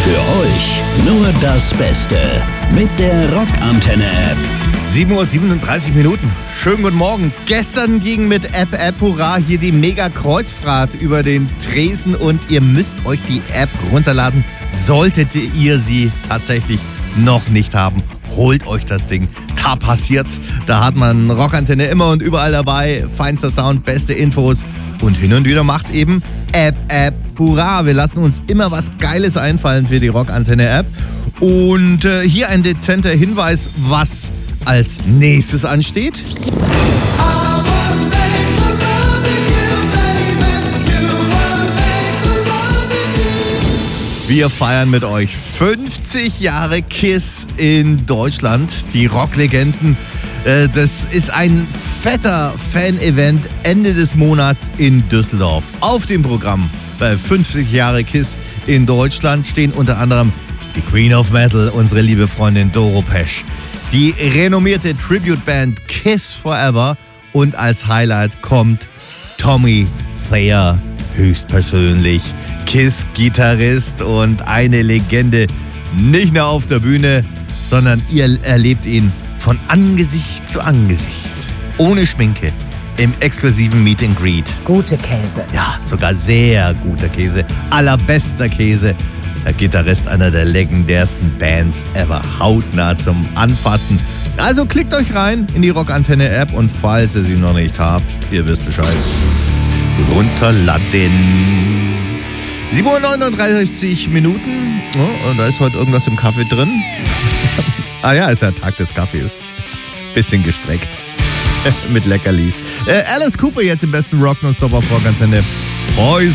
Für euch nur das Beste mit der Rockantenne-App. 7:37 Uhr. Schönen guten Morgen. Gestern ging mit App Hurra hier die Mega-Kreuzfahrt über den Tresen und ihr müsst euch die App runterladen. Solltet ihr sie tatsächlich noch nicht haben, holt euch das Ding. Da passiert's. Da hat man Rockantenne immer und überall dabei. Feinster Sound, beste Infos. Und hin und wieder macht's eben App Hurra. Wir lassen uns immer was Geiles einfallen für die Rockantenne-App. Und hier ein dezenter Hinweis, was als nächstes ansteht. Wir feiern mit euch 50 Jahre KISS in Deutschland. Die Rocklegenden. Das ist ein fetter Fan-Event Ende des Monats in Düsseldorf. Auf dem Programm bei 50 Jahre KISS in Deutschland stehen unter anderem die Queen of Metal, unsere liebe Freundin Doro Pesch, die renommierte Tribute-Band KISS Forever und als Highlight kommt Tommy Thayer höchstpersönlich. KISS-Gitarrist und eine Legende, nicht nur auf der Bühne, sondern ihr erlebt ihn von Angesicht zu Angesicht, ohne Schminke, im exklusiven Meet and Greet. Gute Käse. Ja, sogar sehr guter Käse, allerbester Käse. Der Gitarrist einer der legendärsten Bands ever, hautnah zum Anfassen. Also klickt euch rein in die Rockantenne-App und falls ihr sie noch nicht habt, ihr wisst Bescheid, runterladen. 7:39 Uhr. Oh, und da ist heute irgendwas im Kaffee drin. Ah ja, ist ja Tag des Kaffees. Bisschen gestreckt. Mit Leckerlis. Alice Cooper jetzt im besten Rock nonstop auf Rockantenne. Poison.